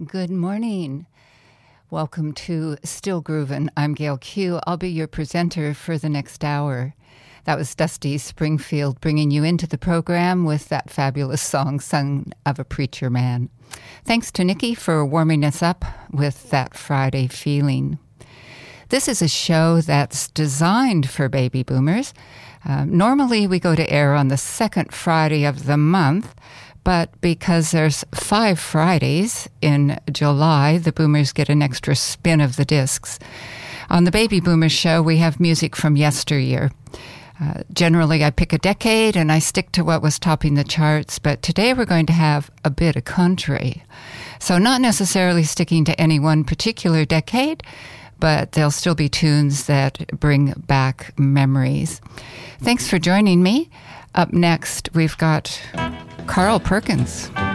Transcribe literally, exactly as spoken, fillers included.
Good morning. Welcome to Still Groovin'. I'm Gail Q. I'll be your presenter for the next hour. That was Dusty Springfield bringing you into the program with that fabulous song, Son of a Preacher Man. Thanks to Nikki for warming us up with that Friday feeling. This is a show that's designed for baby boomers. Um, normally we go to air on the second Friday of the month, but because there's five Fridays in July, the boomers get an extra spin of the discs. On the Baby Boomers show, we have music from yesteryear. Uh, generally, I pick a decade and I stick to what was topping the charts, but today we're going to have a bit of country. So not necessarily sticking to any one particular decade, but there'll still be tunes that bring back memories. Thanks for joining me. Up next, we've got Carl Perkins.